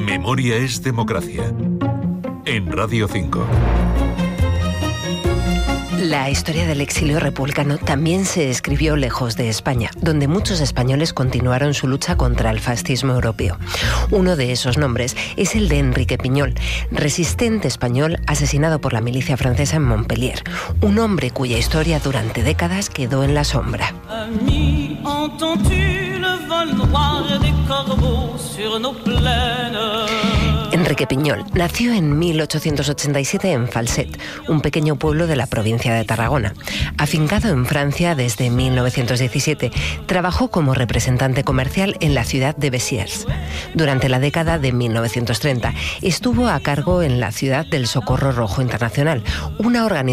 Memoria es democracia. En Radio 5. La historia del exilio republicano también se escribió lejos de España, donde muchos españoles continuaron su lucha contra el fascismo europeo. Uno de esos nombres es el de Enrique Piñol, resistente español asesinado por la milicia francesa en Montpellier. Un hombre cuya historia durante décadas quedó en la sombra. Enrique Piñol nació en 1887 en Falset, un pequeño pueblo de la provincia de Tarragona. Afincado en Francia desde 1917, trabajó como representante comercial en la ciudad de Béziers. Durante la década de 1930, estuvo a cargo en la ciudad del Socorro Rojo Internacional, una organización